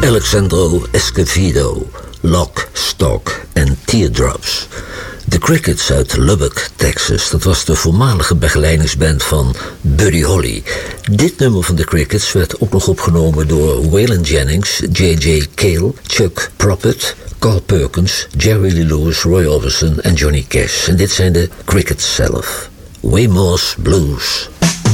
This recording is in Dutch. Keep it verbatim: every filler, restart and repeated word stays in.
Alexandro Escovedo, Lock, Stock en Teardrops. De Crickets uit Lubbock, Texas, dat was de voormalige begeleidingsband van Buddy Holly. Dit nummer van de Crickets werd ook nog opgenomen door Waylon Jennings, J J Cale, Chuck Prophet, Carl Perkins, Jerry Lee Lewis, Roy Orbison en Johnny Cash. En dit zijn de Crickets zelf. Waymore's Blues.